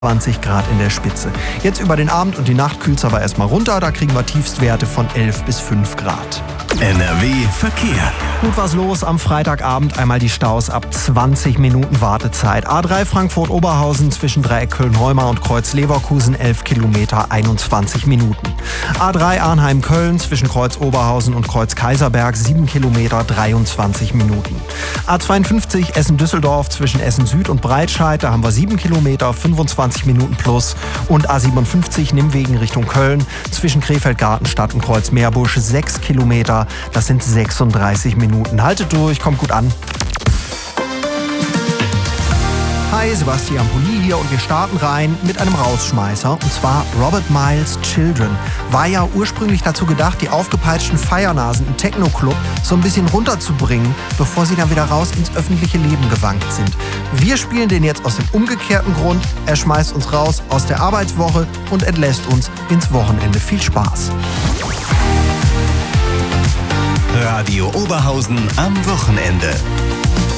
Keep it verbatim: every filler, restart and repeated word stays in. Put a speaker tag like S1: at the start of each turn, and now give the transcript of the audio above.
S1: zwanzig Grad in der Spitze. Jetzt über den Abend und die Nacht kühlt es aber erstmal runter. Da kriegen wir Tiefstwerte von elf bis fünf Grad.
S2: N R W Verkehr.
S1: Gut was los am Freitagabend. Einmal die Staus ab zwanzig Minuten Wartezeit. A drei Frankfurt-Oberhausen zwischen Dreieck Köln-Heumar und Kreuz Leverkusen elf Kilometer, einundzwanzig Minuten. A drei Arnheim-Köln zwischen Kreuz Oberhausen und Kreuz Kaiserberg sieben Kilometer, dreiundzwanzig Minuten. A zweiundfünfzig Essen-Düsseldorf zwischen Essen Süd und Breitscheid, da haben wir sieben Kilometer, fünfundzwanzig Minuten plus. Und A siebenundfünfzig Nimwegen Richtung Köln zwischen Krefeld-Gartenstadt und Kreuz Meerbusch sechs Kilometer, das sind sechsunddreißig Minuten. Haltet durch, kommt gut an. Hi, Sebastian Poli hier und wir starten rein mit einem Rausschmeißer, und zwar Robert Miles Children. War ja ursprünglich dazu gedacht, die aufgepeitschten Feiernasen im Techno-Club so ein bisschen runterzubringen, bevor sie dann wieder raus ins öffentliche Leben gewankt sind. Wir spielen den jetzt aus dem umgekehrten Grund. Er schmeißt uns raus aus der Arbeitswoche und entlässt uns ins Wochenende. Viel Spaß!
S2: Radio Oberhausen am Wochenende.